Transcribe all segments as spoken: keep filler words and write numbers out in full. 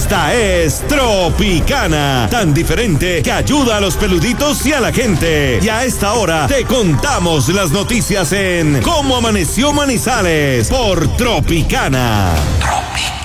Esta es Tropicana, tan diferente que ayuda a los peluditos y a la gente. Y a esta hora te contamos las noticias en Cómo Amaneció Manizales por Tropicana. Tropicana.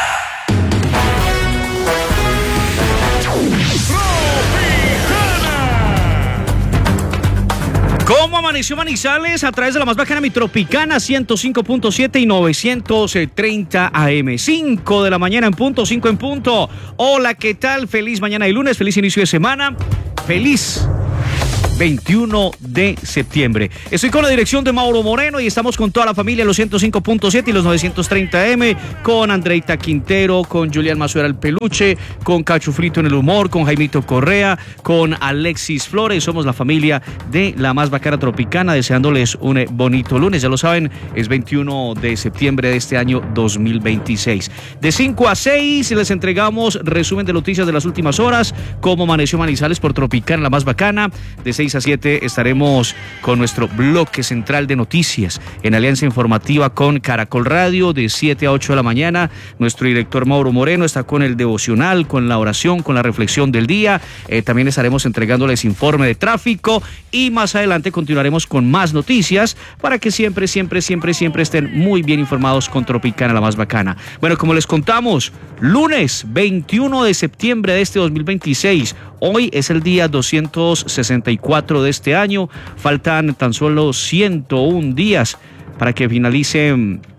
¿Cómo amaneció Manizales? A través de la más bacana Mi Tropicana ciento cinco punto siete y novecientos treinta A M. cinco de la mañana en punto, cinco en punto. Hola, ¿qué tal? Feliz mañana de lunes, feliz inicio de semana. Feliz veintiuno de septiembre. Estoy con la dirección de Mauro Moreno y estamos con toda la familia, los ciento cinco punto siete y los novecientos treinta A M, con Andreita Quintero, con Julián Mazuera el Peluche, con Cacho Frito en el humor, con Jaimito Correa, con Alexis Flores. Somos la familia de la más bacana Tropicana, deseándoles un bonito lunes. Ya lo saben, es veintiuno de septiembre de este año dos mil veintiséis. De cinco a seis les entregamos resumen de noticias de las últimas horas, Cómo amaneció Manizales por Tropicana, la más bacana. De seis a siete estaremos con nuestro bloque central de noticias en Alianza Informativa con Caracol Radio. De siete a ocho de la mañana nuestro director Mauro Moreno está con el devocional, con la oración, con la reflexión del día. Eh, también estaremos entregándoles informe de tráfico y más adelante continuaremos con más noticias para que siempre, siempre, siempre, siempre estén muy bien informados con Tropicana, la más bacana. Bueno, como les contamos, lunes veintiuno de septiembre de este dos mil veintiséis. Hoy es el día doscientos sesenta y cuatro de este año. Faltan tan solo ciento un días para que finalice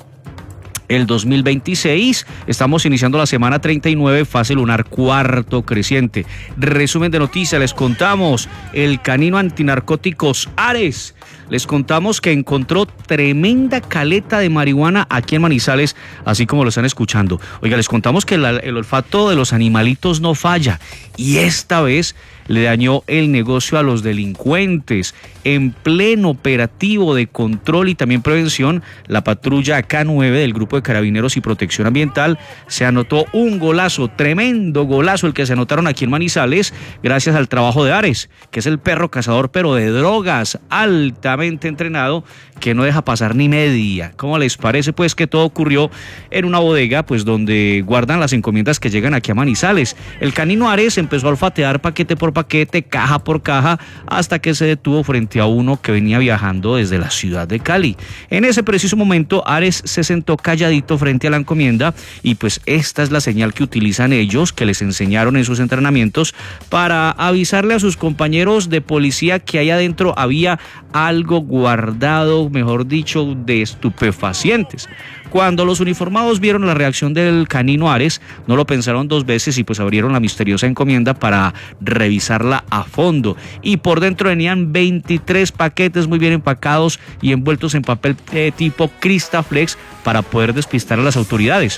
el dos mil veintiséis. Estamos iniciando la semana treinta y nueve, fase lunar cuarto creciente. Resumen de noticias, les contamos el canino antinarcóticos Ares. Les contamos que encontró tremenda caleta de marihuana aquí en Manizales, así como lo están escuchando. Oiga, les contamos que el, el olfato de los animalitos no falla y esta vez le dañó el negocio a los delincuentes. En pleno operativo de control y también prevención, la patrulla K nueve del Grupo de Carabineros y Protección Ambiental se anotó un golazo, tremendo golazo el que se anotaron aquí en Manizales, gracias al trabajo de Ares, que es el perro cazador pero de drogas, altamente entrenado, que no deja pasar ni media. ¿Cómo les parece? Pues que todo ocurrió en una bodega, pues donde guardan las encomiendas que llegan aquí a Manizales. El canino Ares empezó a olfatear paquete por paquete, caja por caja, hasta que se detuvo frente a uno que venía viajando desde la ciudad de Cali. En ese preciso momento, Ares se sentó calladito frente a la encomienda y pues esta es la señal que utilizan ellos, que les enseñaron en sus entrenamientos, para avisarle a sus compañeros de policía que ahí adentro había algo guardado, mejor dicho, de estupefacientes. Cuando los uniformados vieron la reacción del canino Ares, no lo pensaron dos veces y pues abrieron la misteriosa encomienda para revisarla a fondo. Y por dentro venían veintitrés paquetes muy bien empacados y envueltos en papel eh, tipo Cristaflex para poder despistar a las autoridades.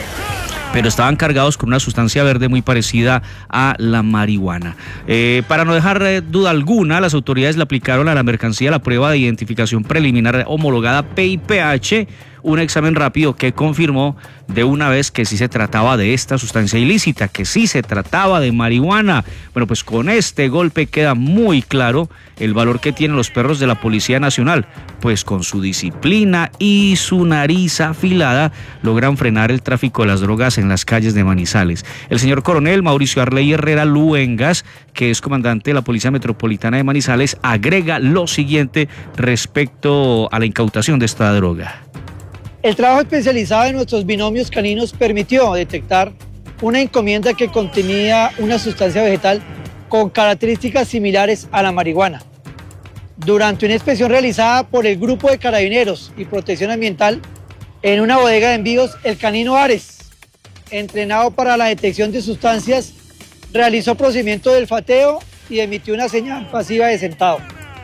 Pero estaban cargados con una sustancia verde muy parecida a la marihuana. Eh, para no dejar eh, duda alguna, las autoridades le aplicaron a la mercancía la prueba de identificación preliminar homologada P I P H, un examen rápido que confirmó de una vez que sí se trataba de esta sustancia ilícita, que sí se trataba de marihuana. Bueno, pues con este golpe queda muy claro el valor que tienen los perros de la Policía Nacional, pues con su disciplina y su nariz afilada logran frenar el tráfico de las drogas en las calles de Manizales. El señor coronel Mauricio Arley Herrera Luengas, que es comandante de la Policía Metropolitana de Manizales, agrega lo siguiente respecto a la incautación de esta droga. El trabajo especializado de nuestros binomios caninos permitió detectar una encomienda que contenía una sustancia vegetal con características similares a la marihuana. Durante una inspección realizada por el Grupo de Carabineros y Protección Ambiental en una bodega de envíos, el canino Ares, entrenado para la detección de sustancias, realizó procedimiento de olfateo y emitió una señal pasiva de sentado,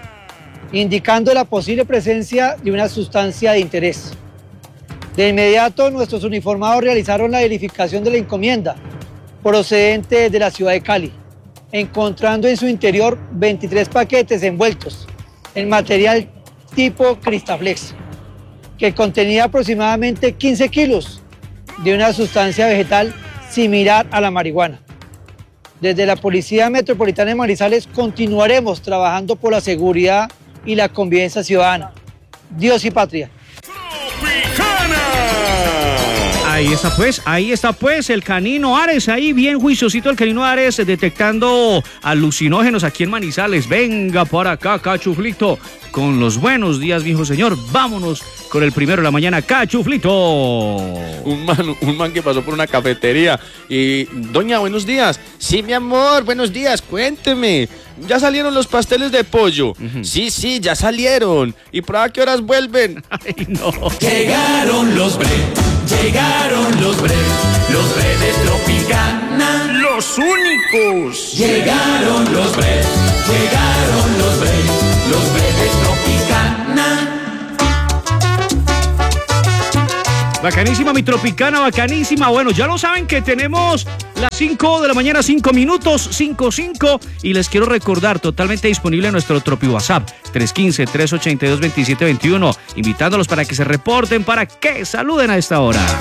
indicando la posible presencia de una sustancia de interés. De inmediato, nuestros uniformados realizaron la verificación de la encomienda procedente de la ciudad de Cali, encontrando en su interior veintitrés paquetes envueltos en material tipo Cristaflex, que contenía aproximadamente quince kilos de una sustancia vegetal similar a la marihuana. Desde la Policía Metropolitana de Manizales continuaremos trabajando por la seguridad y la convivencia ciudadana. Dios y patria. Ahí Ahí está pues, ahí está pues el Canino Ares, ahí bien juiciosito el Canino Ares detectando alucinógenos aquí en Manizales. Venga por acá, Cachuflito, con los buenos días, viejo señor. Vámonos con el primero de la mañana, Cachuflito. Un man, un man que pasó por una cafetería y, doña, buenos días. Sí, mi amor, buenos días, cuénteme. ¿Ya salieron los pasteles de pollo? Uh-huh. Sí, sí, ya salieron. ¿Y para qué horas vuelven? Ay, no. Llegaron los bre, llegaron los bre, los bre de Tropicana. ¡Los únicos! Llegaron los bre, llegaron los bre, los bre de Tropicana. Bacanísima mi Tropicana, bacanísima. Bueno, ya lo saben que tenemos las cinco de la mañana, cinco minutos, cinco cinco. Y les quiero recordar, totalmente disponible nuestro Tropi WhatsApp, tres uno cinco, tres ocho dos, dos siete dos uno. Invitándolos para que se reporten, para que saluden a esta hora.